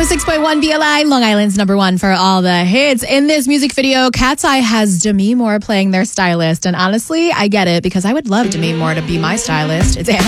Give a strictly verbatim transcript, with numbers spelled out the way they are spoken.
six point one B L I, Long Island's number one for all the hits. In this music video, Cat's Eye has Demi Moore playing their stylist. And honestly, I get it because I would love Demi Moore to be my stylist. It's